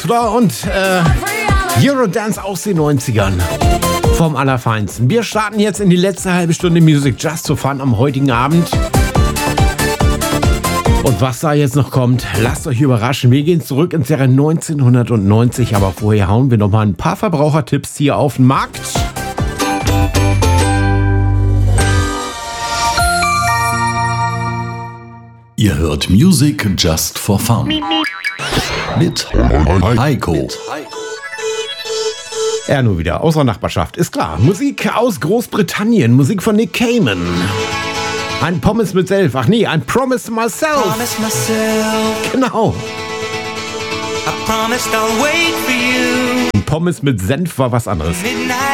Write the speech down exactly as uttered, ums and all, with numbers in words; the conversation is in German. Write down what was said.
Und äh, Eurodance aus den neunzigern. Vom Allerfeinsten. Wir starten jetzt in die letzte halbe Stunde Music Just for Fun am heutigen Abend. Und was da jetzt noch kommt, lasst euch überraschen. Wir gehen zurück ins Jahre neunzehnhundertneunzig, aber vorher hauen wir noch mal ein paar Verbrauchertipps hier auf den Markt. Ihr hört Music Just for Fun. Mit Heiko. Er nur wieder, aus der Nachbarschaft, ist klar. Musik aus Großbritannien, Musik von Nick Cayman. Ein Pommes mit Senf, ach nee, ein Promise Myself. Promise myself. Genau. I promised I'll wait for you. Ein Pommes mit Senf war was anderes. Midnight.